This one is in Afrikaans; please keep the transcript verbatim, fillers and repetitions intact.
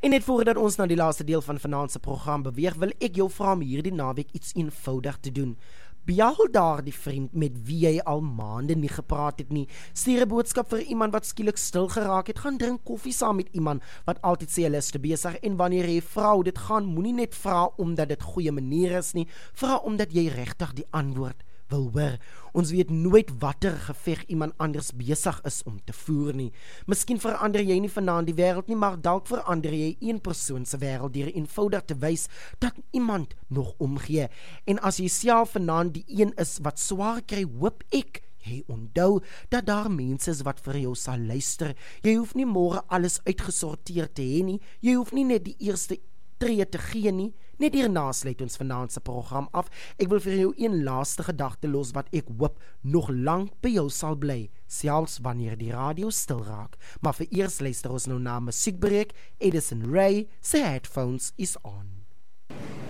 En net voordat ons na die laaste deel van vanaand se program beweeg, wil ek jou vra om hierdie naweek iets eenvoudig te doen. Bel daar die vriend met wie jy al maande nie gepraat het nie. Stuur 'n boodskap vir iemand wat skielik stil geraak het. Gaan drink koffie saam met iemand wat altyd sê hulle is te besig. En wanneer jy vra dit gaan, moenie net vra omdat dit goeie maniere is nie. Vra omdat jy regtig die antwoord wil hoor. Ons weet nooit watter geveg iemand anders besig is om te voer nie. Miskien verander jy nie vanaand die wêreld nie, maar dalk verander jy een persoon se wêreld deur eenvoudig te wys dat iemand nog omgee. En as jy self vanaand die een is wat swaar kry, hoop ek jy onthou dat daar mense is wat vir jou sal luister. Jy hoef nie môre alles uitgesorteer te hê nie. Jy hoef nie net die eerste tree te gee nie. Net hierna sluit ons vanaand se program af. Ek wil vir jou een laaste gedagte los wat ek hoop nog lank by jou sal bly, selfs wanneer die radio stil raak. Maar vir eers luister ons nou na 'n musiekbreek. Edison Ray se Headphones is on.